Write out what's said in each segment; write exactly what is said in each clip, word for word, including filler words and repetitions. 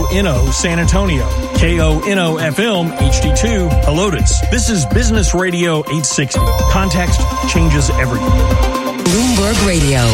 O N O San Antonio, K O N O F M H D two Helotes. This is Business Radio eight sixty. Context changes everything. Bloomberg Radio.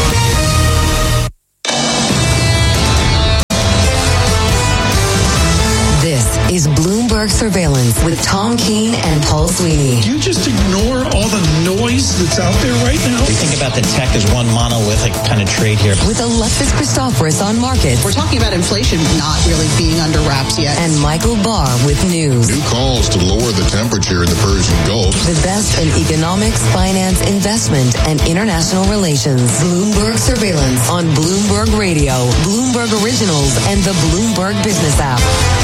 This is Bloomberg Surveillance with Tom Keene and Paul Sweeney. Do you just ignore all the noise that's out there right now? We think about the tech as one monolithic kind of trade here. With Alexis Christoforous on markets. We're talking about inflation not really being under wraps yet. And Michael Barr with news. New calls to lower the temperature in the Persian Gulf. The best in economics, finance, investment, and international relations. Bloomberg Surveillance on Bloomberg Radio, Bloomberg Originals, and the Bloomberg Business app.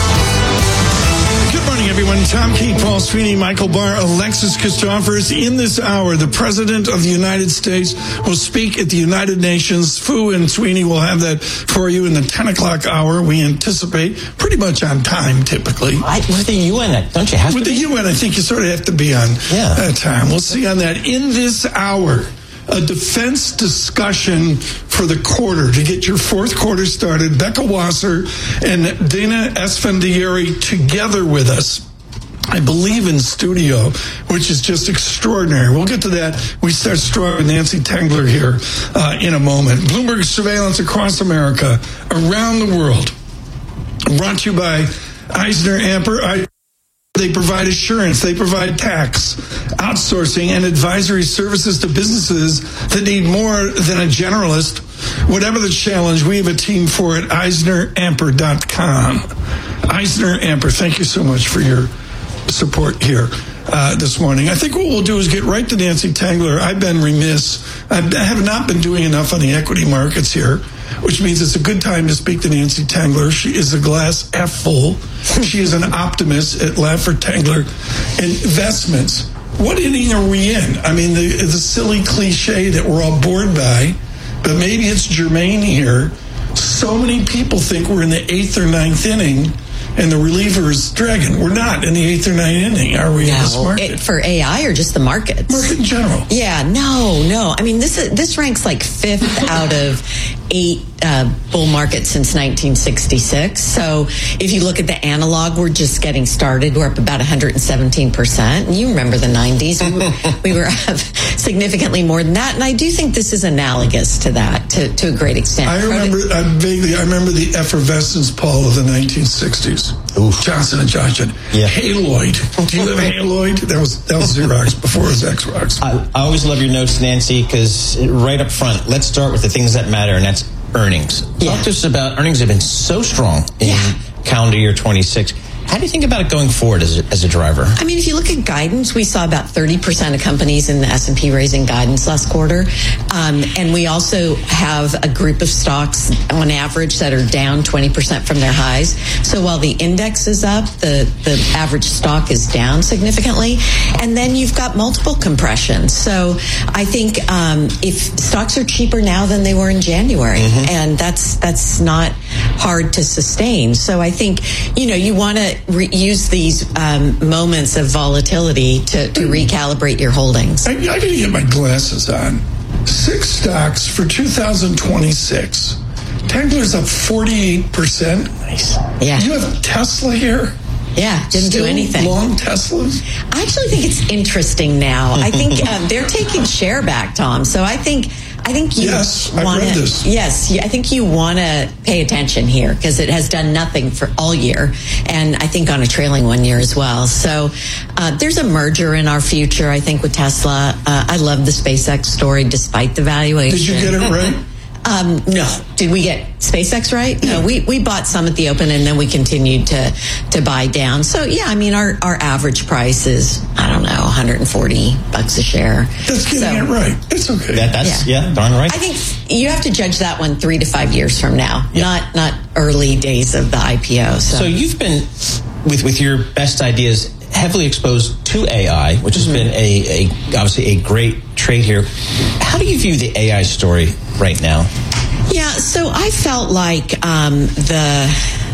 Good morning, everyone. Tom Keene, Paul Sweeney, Michael Barr, Alexis Christoforous. In this hour, the President of the United States will speak at the United Nations. Fu and Sweeney will have that for you in the ten o'clock hour. We anticipate pretty much on time, typically. I, with the U N, don't you have with to the be? U N, I think you sort of have to be on yeah. uh, time. We'll see on that. In this hour, a defense discussion for the quarter to get your fourth quarter started. Becca Wasser and Dana Esfandiari together with us, I believe, in studio, which is just extraordinary. We'll get to that. We start strong with Nancy Tengler here uh, in a moment. Bloomberg Surveillance across America, around the world. Brought to you by Eisner Amper. I They provide assurance, they provide tax, outsourcing, and advisory services to businesses that need more than a generalist. Whatever the challenge, we have a team for it, eisner amper dot com. Eisner Amper, thank you so much for your support here uh, this morning. I think what we'll do is get right to Nancy Tengler. I've been remiss. I have not been doing enough on the equity markets here, which means it's a good time to speak to Nancy Tengler. She is a glass half full. She is an optimist at Laffer Tengler Investments. What inning are we in? I mean, the, the silly cliche that we're all bored by, but maybe it's germane here. So many people think we're in the eighth or ninth inning, and the reliever is dragging. We're not in the eighth or ninth inning, are we, no, in this market? It, for A I or just the markets? Market in general. Yeah, no, no. I mean, this is, this ranks like fifth out of eight uh, bull markets since nineteen sixty-six. So if you look at the analog, we're just getting started. We're up about one hundred seventeen percent. And you remember the nineties. We were, we were up significantly more than that. And I do think this is analogous to that, to, to a great extent. I remember, I vaguely, I remember the effervescence, Paul, of the nineteen sixties. Oof. Johnson and Johnson. Yeah. Haloid. Do you have a Haloid? That was, that was Xerox before it was Xerox. I, I always love your notes, Nancy, because right up front, let's start with the things that matter, and that's earnings. Yeah. Talk to us about earnings have been so strong in yeah. calendar year twenty-six. How do you think about it going forward as a, as a driver? I mean, if you look at guidance, we saw about thirty percent of companies in the S and P raising guidance last quarter. Um, and we also have a group of stocks on average that are down twenty percent from their highs. So while the index is up, the, the average stock is down significantly. And then you've got multiple compression. So I think um, if stocks are cheaper now than they were in January, mm-hmm. and that's that's not hard to sustain. So I think, you know, you want to Re- use these um, moments of volatility to, to recalibrate your holdings. I, I got to get my glasses on. Six stocks for two thousand twenty-six. Tengler's up forty-eight percent. Nice. Yeah. You have Tesla here? Yeah, didn't Still do anything. Long Teslas? I actually think it's interesting now. I think um, they're taking share back, Tom. So I think I think you yes, want to. Yes, I think you want to pay attention here because it has done nothing for all year, and I think on a trailing one year as well. So uh, there's a merger in our future, I think, with Tesla. Uh, I love the SpaceX story, despite the valuation. Did you get it right? Um, no. Did we get SpaceX right? No, we, we bought some at the open and then we continued to, to buy down. So yeah, I mean, our, our average price is, I don't know, one hundred forty bucks a share. That's getting so, it right. It's okay. That, that's, yeah. yeah, darn right. I think you have to judge that one three to five years from now, yeah. not, not early days of the I P O. So, so you've been, with, with your best ideas, heavily exposed to A I, which has mm-hmm. been a, a obviously a great trade here. How do you view the A I story right now? Yeah, so I felt like um, the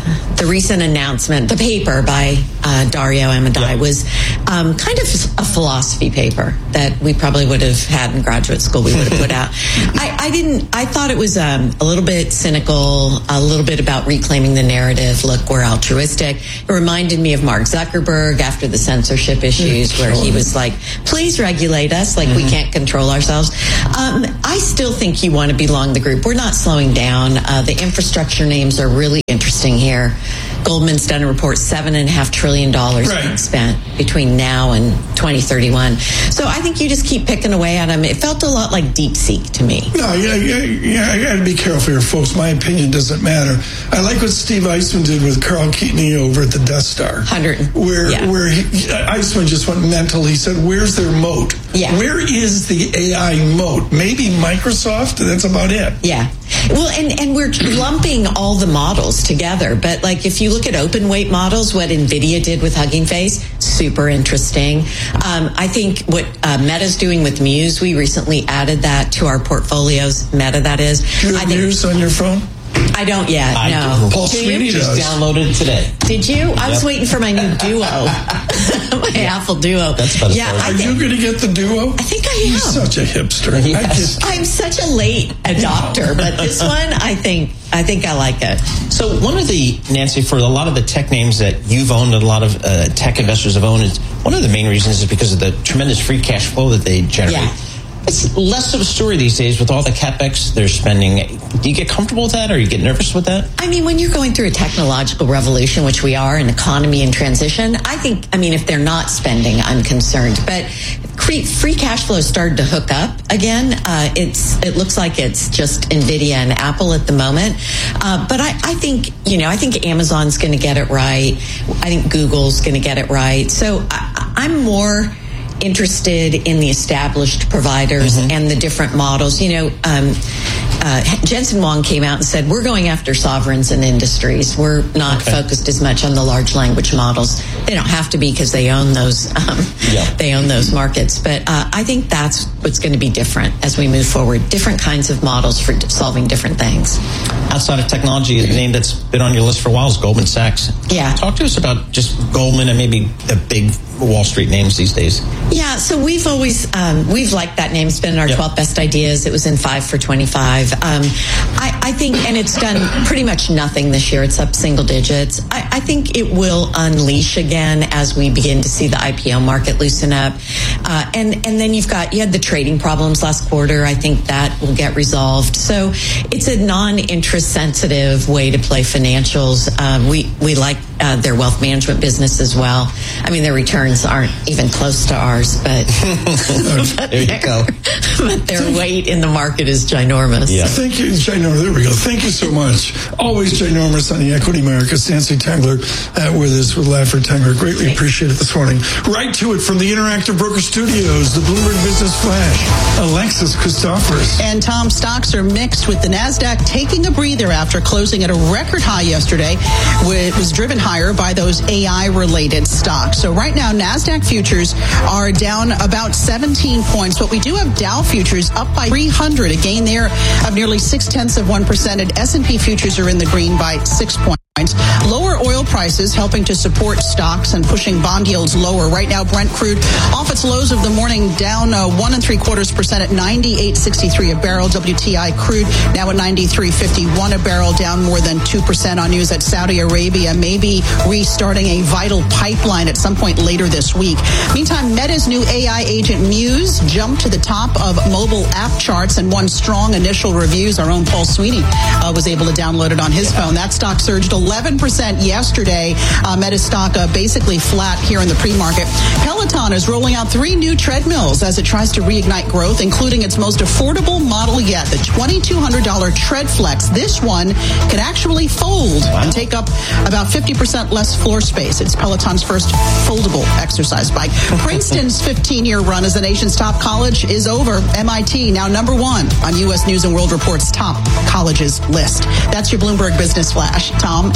the recent announcement, the paper by uh, Dario Amodei yep. was um, kind of a philosophy paper that we probably would have had in graduate school. We would have put out. I, I didn't. I thought it was um, a little bit cynical, a little bit about reclaiming the narrative. Look, we're altruistic. It reminded me of Mark Zuckerberg after the censorship issues, where he was like, "Please regulate us, like mm-hmm. we can't control ourselves." Um, I still think you want to belong to the group. We're not slowing down. Uh, the infrastructure names are really interesting here. Goldman's done a report, seven and a half trillion dollars right. being spent between now and twenty thirty-one. So I think you just keep picking away at them. It felt a lot like DeepSeek to me. No, yeah, yeah, yeah. I got to be careful here, folks. My opinion doesn't matter. I like what Steve Eisman did with Carl Keatoney over at the Death Star, one hundred where yeah. where he, Eisman just went mental. He said, "Where's their moat? Yeah. Where is the A I moat? Maybe Microsoft. That's about it." Yeah. Well, and, and we're lumping all the models together. But like if you look at open weight models, what NVIDIA did with Hugging Face, super interesting. Um, I think what uh, Meta's doing with Muse, we recently added that to our portfolios. Meta, that is. Do you have I think, Muse on your phone? I don't yet, I no. do. Paul Sweeney just does. downloaded today. Did you? I yep. was waiting for my new Duo. My yeah. Apple Duo. That's about yeah, Are th- you going to get the Duo? I think I am. You're such a hipster. Yes. I just, I'm such a late adopter, but this one, I think, I think I like it. So one of the, Nancy, for a lot of the tech names that you've owned and a lot of uh, tech investors have owned, is one of the main reasons is because of the tremendous free cash flow that they generate. Yeah. It's less of a story these days with all the capex they're spending. Do you get comfortable with that, or you get nervous with that? I mean, when you're going through a technological revolution, which we are, an economy in transition, I think, I mean, if they're not spending, I'm concerned. But free cash flow started to hook up again. Uh, it's it looks like it's just NVIDIA and Apple at the moment. Uh, but I, I think, you know, I think Amazon's going to get it right. I think Google's going to get it right. So I, I'm more interested in the established providers mm-hmm. and the different models. You know, um, uh, Jensen Huang came out and said, we're going after sovereigns and industries. We're not okay. focused as much on the large language models. They don't have to be because they own those. Um, yeah. They own those markets. But uh, I think that's what's going to be different as we move forward. Different kinds of models for solving different things. Outside of technology, a name that's been on your list for a while is Goldman Sachs. Yeah. Talk to us about just Goldman and maybe the big Wall Street names these days. Yeah, so we've always, um, we've liked that name. It's been in our yep. twelve best ideas. It was in five for twenty-five. Um, I, I think, and it's done pretty much nothing this year. It's up single digits. I, I think it will unleash again as we begin to see the I P O market loosen up. Uh, and, and then you've got, you had the trading problems last quarter. I think that will get resolved. So it's a non-interest sensitive way to play financials. Um, we, we like uh, their wealth management business as well. I mean, their returns aren't even close to ours, but, but there you go. But their weight in the market is ginormous. Yeah. Thank you, ginormous. There we go. Thank you so much. Always ginormous on the Equity Markets. Nancy Tengler uh, with us with Laffer Tengler. Greatly Great. Appreciate it this morning. Right to it from the Interactive Broker Studios, the Bloomberg Business Flash, Alexis Christophorous. And Tom, stocks are mixed with the NASDAQ taking a breather after closing at a record high yesterday. It was driven higher by those A I-related stocks. So right now, NASDAQ futures are down about seventeen points, but we do have Dow futures up by three hundred, a gain there of nearly six-tenths of one percent, and S and P futures are in the green by six points. Lower oil prices helping to support stocks and pushing bond yields lower. Right now, Brent crude off its lows of the morning, down uh, one and three quarters percent at ninety-eight sixty-three a barrel. W T I crude now at ninety-three fifty-one a barrel, down more than two percent on news that Saudi Arabia may be restarting a vital pipeline at some point later this week. Meantime, Meta's new A I agent Muse jumped to the top of mobile app charts and won strong initial reviews. Our own Paul Sweeney uh, was able to download it on his phone. That stock surged eleven percent yesterday. Uh, Meta stock uh, basically flat here in the pre-market. Peloton is rolling out three new treadmills as it tries to reignite growth, including its most affordable model yet, the twenty-two hundred dollars TreadFlex. This one can actually fold wow. and take up about fifty percent less floor space. It's Peloton's first foldable exercise bike. Princeton's fifteen-year run as the nation's top college is over. M I T now number one on U S News and World Report's top colleges list. That's your Bloomberg Business Flash. Tom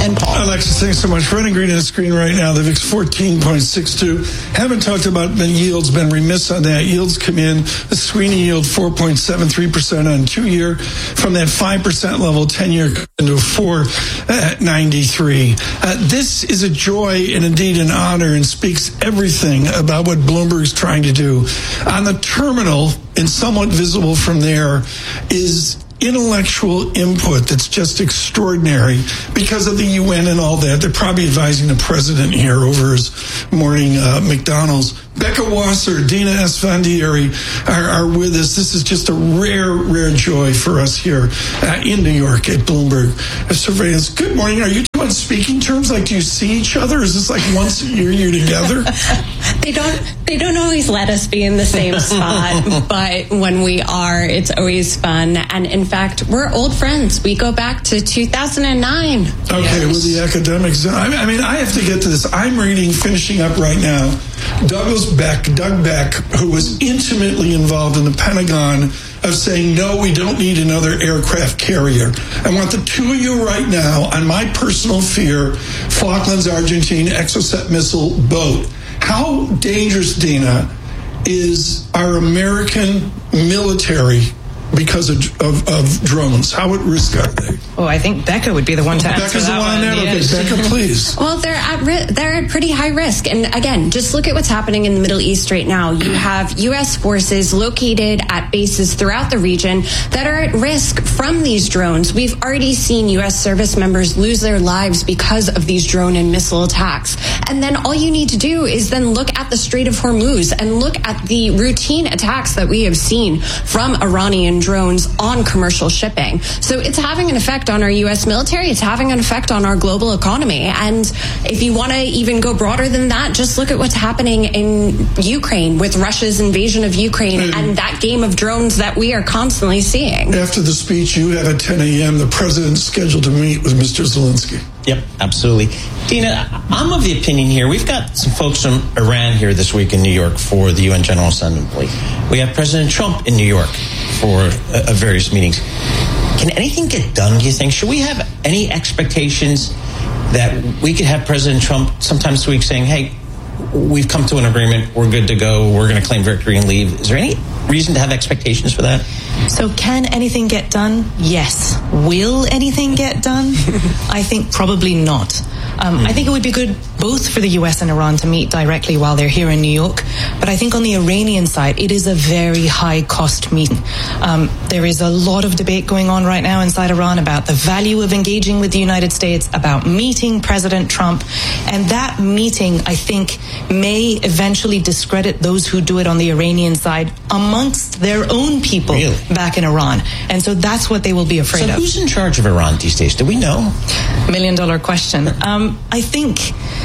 and Paul. Alexis, thanks so much. Running green on the screen right now. The V I X fourteen point six two. Haven't talked about the yields, been remiss on that. Yields come in. The Sweeney yield four point seven three percent on two-year. From that five percent level, ten-year into a four ninety-three. Uh, this is a joy and indeed an honor and speaks everything about what Bloomberg's trying to do. On the terminal, and somewhat visible from there, is intellectual input that's just extraordinary because of the U N and all that. They're probably advising the president here over his morning uh, McDonald's. Becca Wasser, Dina Esfandiari are, are with us. This is just a rare, rare joy for us here uh, in New York at Bloomberg Surveillance. Good morning. Are you two on speaking terms? Like, do you see each other? Is this like once a year you're together? They don't. They don't always let us be in the same spot, but when we are, it's always fun. And in fact, we're old friends. We go back to two thousand nine. Okay, yes. With the academics. I mean, I have to get to this. I'm reading, finishing up right now, Douglas Beck, Doug Beck, who was intimately involved in the Pentagon of saying, no, we don't need another aircraft carrier. I want the two of you right now on my personal fear, Falklands, Argentine, Exocet missile boat. How dangerous, Dina, is our American military because of, of, of drones? How at risk are they? Oh, I think Becca would be the one to answer Becca's that the one. one. Okay, Yes. Becca, please. Well, they're at ri- they're at pretty high risk. And again, just look at what's happening in the Middle East right now. You have U S forces located at bases throughout the region that are at risk from these drones. We've already seen U S service members lose their lives because of these drone and missile attacks. And then all you need to do is then look at the Strait of Hormuz and look at the routine attacks that we have seen from Iranian drones on commercial shipping. So it's having an effect on our U S military. It's having an effect on our global economy. And if you want to even go broader than that, just look at what's happening in Ukraine with Russia's invasion of Ukraine and, and that game of drones that we are constantly seeing. After the speech you have at ten a.m., the president's scheduled to meet with Mister Zelensky. Yep, absolutely. Dina, I'm of the opinion here. We've got some folks from Iran here this week in New York for the U N General Assembly. We have President Trump in New York for uh, various meetings. Can anything get done, do you think? Should we have any expectations that we could have President Trump sometime this week saying, hey, we've come to an agreement, we're good to go, we're going to claim victory and leave? Is there any reason to have expectations for that? So can anything get done? Yes. Will anything get done? I think probably not. Um, mm. I think it would be good both for the U S and Iran to meet directly while they're here in New York. But I think on the Iranian side, it is a very high-cost meeting. Um, there is a lot of debate going on right now inside Iran about the value of engaging with the United States, about meeting President Trump. And that meeting, I think, may eventually discredit those who do it on the Iranian side amongst their own people really? back in Iran. And so that's what they will be afraid so of. So who's in charge of Iran these days? Do we know? Million dollar question. Um, I think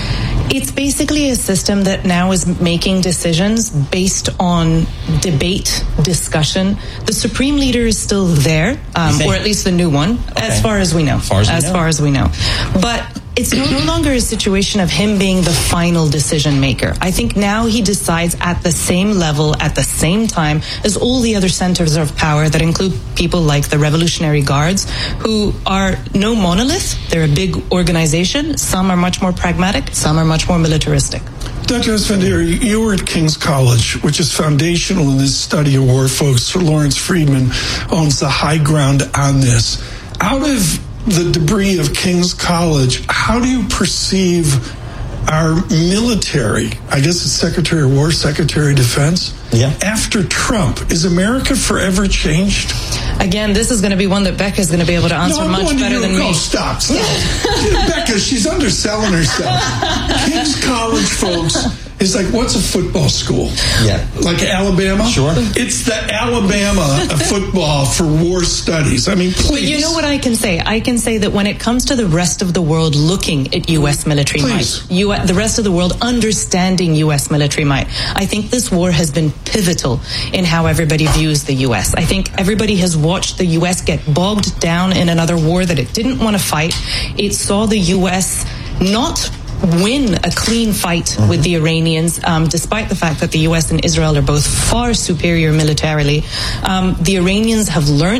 it's basically a system that now is making decisions based on debate, discussion. The supreme leader is still there, um, or at least the new one, okay. as far as we know. Far as, as know. far as we know. But it's no, no longer a situation of him being the final decision maker. I think now he decides at the same level, at the same time as all the other centers of power that include people like the Revolutionary Guards, who are no monolith. They're a big organization. Some are much more pragmatic. Some are much more militaristic. Doctor Esfandiari, you were at King's College, which is foundational in this study of war, folks. Sir Lawrence Friedman owns the high ground on this. Out of the debris of King's College, how do you perceive our military? I guess it's Secretary of War, Secretary of Defense. Yeah. After Trump, is America forever changed? Again, this is going to be one that Becca is going to be able to answer no, much better you. than no, me. Stop, stop. Becca, she's underselling herself. King's College, folks, is like, what's a football school? Yeah. Like Alabama? Sure. It's the Alabama of football for war studies. I mean, please. But you know what I can say? I can say that when it comes to the rest of the world looking at U S military please. might, U S, the rest of the world understanding U S military might, I think this war has been pivotal in how everybody views the U S. I think everybody has watched the U S get bogged down in another war that it didn't want to fight. It saw the U S not win a clean fight mm-hmm. with the Iranians, um, despite the fact that the U S and Israel are both far superior militarily. Um, the Iranians have learnt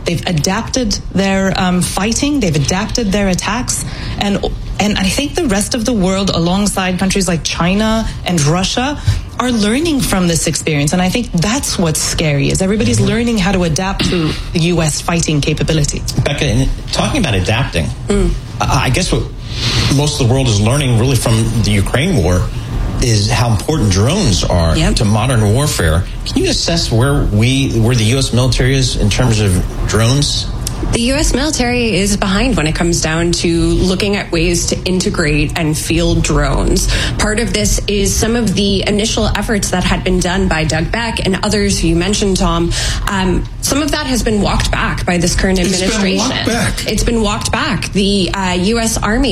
They've adapted their um, fighting. They've adapted their attacks. And, and I think the rest of the world, alongside countries like China and Russia, are learning from this experience. And I think that's what's scary, is everybody's learning how to adapt to the U S fighting capability. Becca, in talking about adapting, mm. I guess what most of the world is learning really from the Ukraine war is how important drones are yep. to modern warfare. Can you assess where we, where the U S military is in terms of drones? The U S military is behind when it comes down to looking at ways to integrate and field drones. Part of this is some of the initial efforts that had been done by Doug Beck and others who you mentioned, Tom. Um, some of that has been walked back by this current administration. It's been walked back. It's been walked back. The uh, U S Army